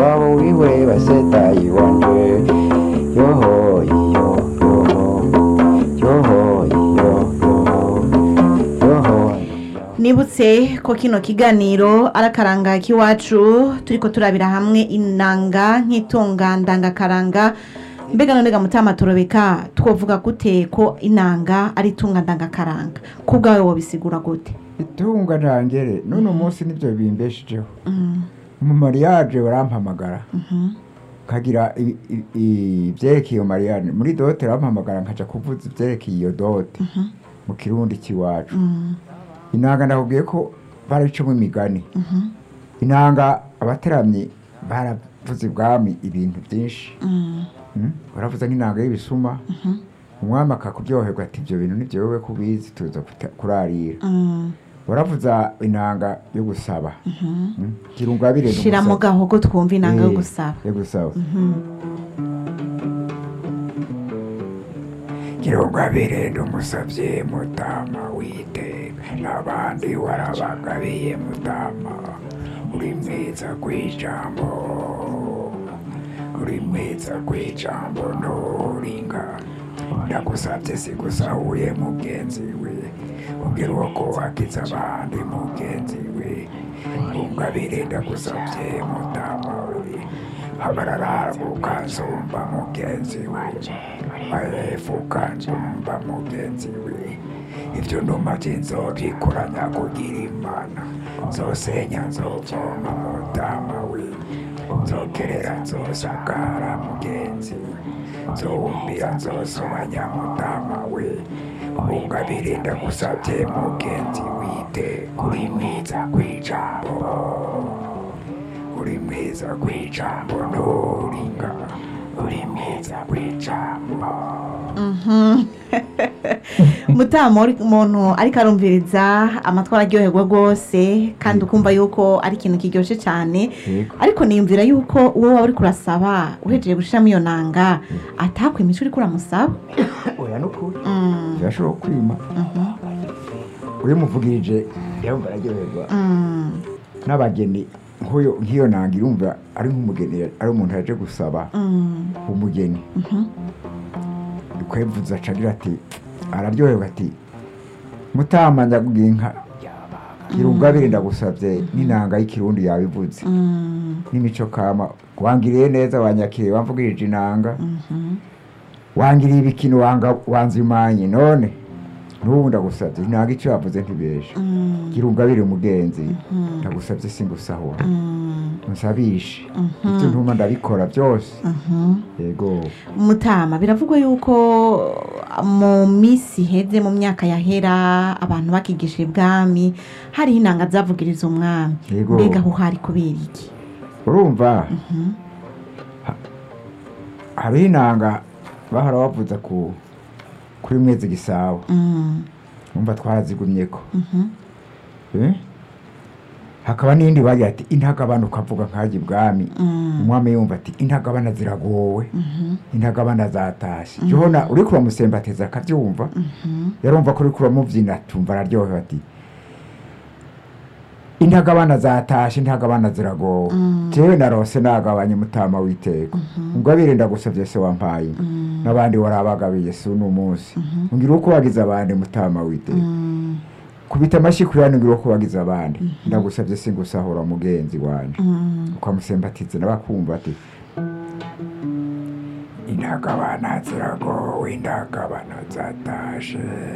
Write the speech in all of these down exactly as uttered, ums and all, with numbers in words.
wabo wiwe basetayi wanje yoho iyo yoho yoho iyo yoho yoho. Nibutse ko kino kiganiro arakaranga k'iwacu turiko turabira hamwe inanga nk'itunga ndangakaranga. Mbega none ga Mutama Torobeka twovuga gute ko inanga ari itunga ndangakaranga kubwawe wobisigura gute? Itunga ntangere none umunsi nivyo bimbeshijeho mu mariage barampamagara kagira ivyerekeye iyo mariage muri dote barampamagara nkaja kuvuza ivyerekeye iyo dote mu kirundi kiwacu. Inanga ndakubwiye ko baricumwe imigani. Inanga abateramyi baravuze ibwami ibintu byinshi. Baravuza nk'inanga y'ibisuma. Umwami akakuryoherwa ati ibyo bintu nivyo wewe kubizi tuza kurarira. Baravuza inanga yo gusaba. Kirunga birendo. Shira mu gahogo twumva inanga yo gusaba. Yo gusaba. Kirunga birendo musavye Mutama wite n'abandi warabagabiye Mutama uri mwiza kw'ijambo uri mwiza kw'ijambo nturinga ndagusavye sigusahuye mugenzi we ubwira uko wakiza abandi mugenzi we ungabire ndagusavye Mutama we habarara ukazumba mugenzi we ayefuka nzumba mugenzi we ivyo nduma vy'inzovyikoranya kugira imana nzosenya nzovoma Mutama we nzokerera nzosakara mugenzi nzowumbira nzosobanya Mutama we ungabire ndagusavye mugenzi wite uri mwiza kw'ijambo uri mwiza kw'ijambo nturinga uri mwiza kw'ijambo. Mutama uri umuntu ariko arumviriza amatwi araryoherwa rwose kandi ukumva yuko ari ikintu kiryoshe cyane. Ariko niyumvira yuko uwo waba uri kurasaba uhejeje gushiramo iyo nanga atakwima ico uri kuramusaba. Oya nukuri birashobora kwima uri muvugirije yumva araryoherwa n'abageni nk'uyo nk'iyo nanga irumva ari nk'umugeni ari umuntu yaje gusaba umugeni kwevuza acagira ati araryoherwa ati Mutama ndagugira inka kirunga bire ndagusavye n'inanga y'ikirundi yabivuze n'imico kama wangiriye neza wanyakiriye wamvugirije inanga wangiriye ibikino wanga wanzimanye none n'ubu ndagusavye inanga ico yavuze ntibesha kirunga bire umugenzi ndagusavye singusahura nsabishe ivyo ntuma ndabikora byose. Yego Mutama biravugwa yuko mu misi heze mu myaka yahera abantu bakigisha ibwami hari inanga zavugiriza umwami. Mbega ho hari kubera iki? Urumva hari inanga bahora bavuza ku kuri Mwezi Gisabo. Umva twarazigumyeko. Eh hakaba n'indi bari ati intagabana ukavuga nkaje ibwami umwami yumva ati intagabana ziragowe intagabana zatashe jona uri kura musembateza akavyumva yarumva ko uri kura muvyina tumva araryohe ati intagabana zatashe intagabana ziragowe jewe narose nagabanye Mutama witeka ubwo birenda gusavye se wampaye n'abandi warabagabiye su n'umunsi ngira uko wagize abandi Mutama witeka kubita amashi kuyana ngira uko wagize abandi ndagusavye singusahura mugenzi wanje ukamusembatize nabakumva ati intagabana ziragowe intagabana zatashe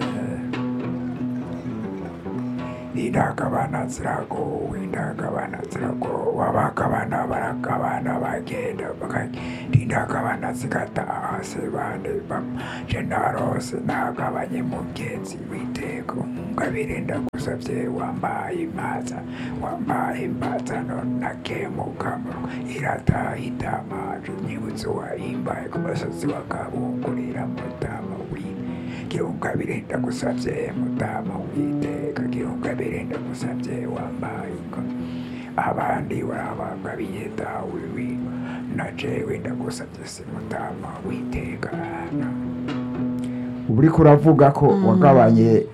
intagabana ziragowe intagabana ziragowe abagabana baragabana bagenda bakagenda intagabana zigataha se bande je narose nagabanye mugenzi witeko ngabire ndagusavye wambaye imaza wambaye imbaza none nakemukamwo irataha itamaje nyibutso wahimbaye ku basozi wa Kabungurira Mutama wite kirunga birenda gusavye Mutama witeka kirunga birenda gusavye wambaye inkono abandi warabagabiye dawe wiwe na jewe ndagusavye se Mutama witeka. Uri kuravuga ko wagabanye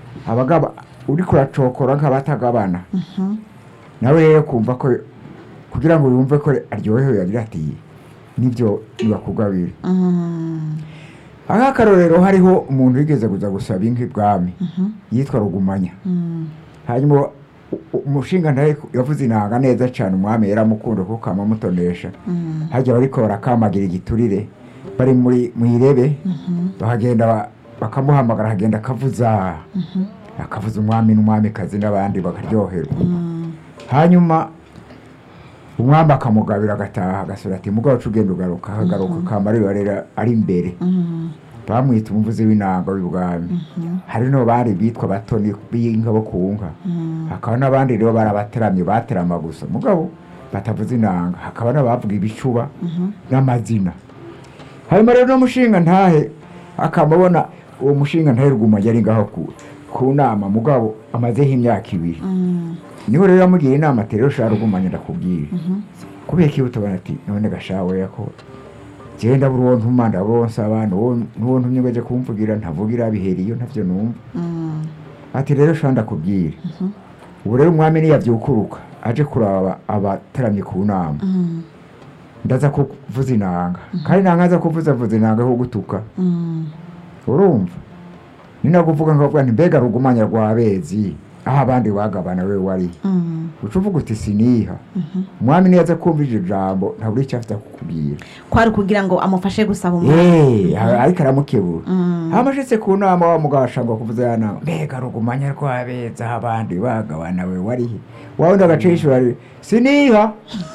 abagaba uri kuracokora nk'abatagabana nawe rero kumva ko kugira ngo yumve ko aryohewe yagira ati nibyo nibakugabira. Mm. Akakarorero hariho umuntu wigeze kuza gusaba inka ibwami yitwa Rugumanya. Mm. Hanyuma u- u- umushinga ntaye yavuze inanga neza cyane, umwami yaramukunda kuko amamutonesha. Mm. Hajya bariko barakamagira igiturire bari muri mwirebe bahagenda ba- bakamuhamagara hagenda akavuza akavuza umwami n'umwamikazi n'abandi bakaryoherwa. Mm. Hanyuma umwami akamugabira agataha agasura ati mugabo cugenda ugaruka akagaruka kamarira rero ari imbere. Mm. Bamwita umuvuzi w'inanga w'ibwami. Hari no bari bitwa batoni b'inka bo kunka. Mm. Hakaba n'abandi rero barabateramye baterama gusa mugabo batavuza inanga. Hakaba n'abavuga ibicuba n'amazina. Hanyuma rero n'umushinga ntahe akamubona uwo mushinga ntahe Rugumanya yari ngaho ku ku nama mugabo amazeho imyaka ibiri. Mm. Niho rero yamugira inama ati rero shara Rugumanya ndakubwira. Kubera iki utabona ati none gashawe yako genda buri ntuma ndabonsa abantu nuwo ntumye baje kumvugira ntavugira biheriyo ntavyo numva. Mm. Ati rero shanda kubwira. Ubu rero umwami ni yavyukuruka aje kuraba abateramye ku nama. Mm. Ndaza kuvuza inanga. Kandi nangaza kuvuza vuza inanga ho gutuka. Mm. Urumva? Nina kuvuga ngo nti mbega Rugumanya rwabezi aho abandi bagabana we wari. Mm. Ucuvuga uti siniha. Umwami ni yaza kumva ije jambo ntabwo icyo afite kukubwira. Kwari kugira ngo amufashe gusaba umwami. Eh, ariko aramukebura. Mm. Hamashitse ku nama wa mugashanga kuvuza yana mbega Rugumanya rwabeza aho abandi bagabana we wari. Wawe ndagacishura siniha.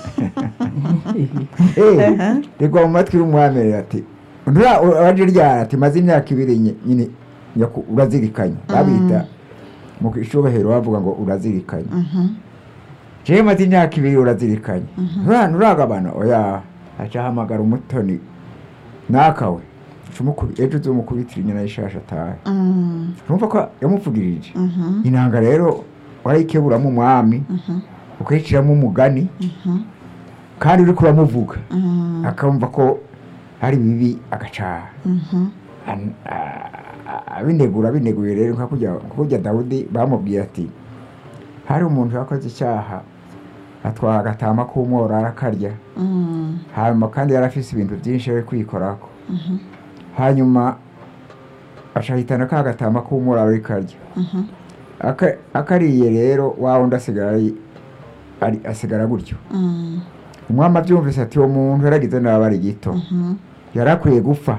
Eh, rego mu matwi y'umwami ati ndura aje ryara ati maze imyaka ibiri nyine yaku- urazirikanye. Babita mu ishobahero bavuga ngo urazirikanye. Mhm. Je maze imyaka ibiri urazirikanye. Nura nuragabana oya aca hamagara umutoni nakawe. Cumukubi ejo zumukubitira nyina y'ishasha atahe. Mm. Urumva ko yamuvugirije. Mhm. Inanga rero warayikeburamo umwami Mhm. ukayiciramo umugani Mhm. kandi uri kuramuvuga Mm. akamva ko hari bibi agacaha. Mhm. An- a- a- abinegura bineguye rero nka kujya kujya Dawudi bamubwiye ati hari umuntu yakoze icyaha atwara agatama k'umwora arakarya. Mm. Hanyuma kandi yarafise ibintu byinshi ari kwikorako. Mhm. Hanyuma ashahitana ka gatama k'umwora ari karya. Mhm. Aka- akariye rero wawe ndasigara ari ari- asigara gutyo. Mm. Umwami abyumvise ati uwo muntu yaragize nabi ari gito Mhm. yarakwiye gupfa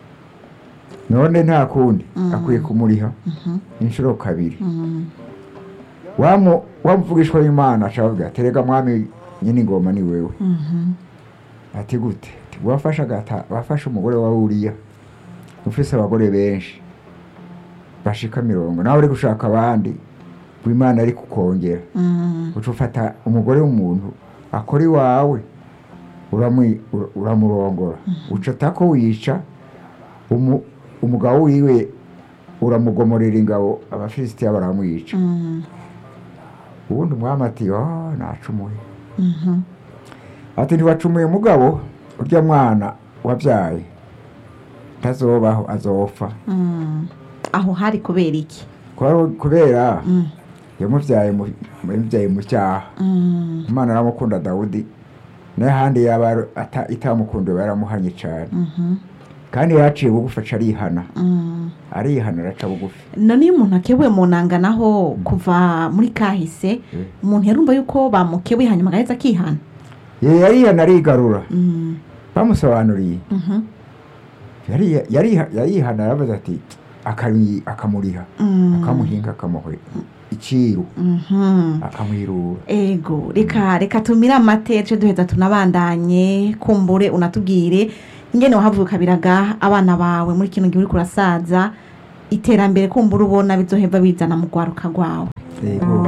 none nta kundi Mm. akwiye kumuriha Mhm. inshuro kabiri. Mm. Wamu wamvugishwa y'Imana acavuga ati rega mwami nyine ingoma ni wewe. Mhm. Ati gute? Ati wafasha gata wafasha umugore wa Uriya ufise abagore benshi bashika mirongo nawe uri gushaka abandi w'Imana ari kukongera. Mm. Uca ufata umugore w'umuntu akora iwawe uramwi ura- uramurongora uca tako wica umu, umugabo wiwe uramugomorera ingabo abafilisitiya baramwica. Mm. Ubundi umwami ati oh nacumuye. Mhm. Ati ntiwacumuye mugabo urya mwana wabyaye tazobaho azopfa. Mm. Aho hari kubera iki? Kwaro kubera Mm. yamuvyaye mu yamuvyaye mu cyaha. Mm. Imana aramukunda Dawudi n'ahandi yaba ata- itamukunde baramuhanye cyane. Mhm. Kandi yaciye bugufi aca arihana. Mm. Arihana araca bugufi. None iyo umuntu akebuye mu nanga naho kuva muri kahise umuntu yarumva yuko bamukebuye hanyuma agaheza akihana. Ye yarihana arigarura. Mm. Bamusobanuriye. Mhm. Yari yari yarihana aravuze ati akari akamuriha. Mm. Akamuhinga akamuhe iciru Mhm. akamwirura. Ego reka reka tumira amate tuje duheza tunabandanye kumbure unatubwire ingene wahavuka biraga abana bawe muri kino gihe uri kurasaza iterambere kumbura ubona bizoheva bizana mu gwaruka gwawe. Ego